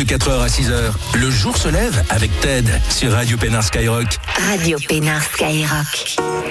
De 4h à 6h, le jour se lève avec Ted sur Radio Pénard Skyrock. Radio Pénard Skyrock.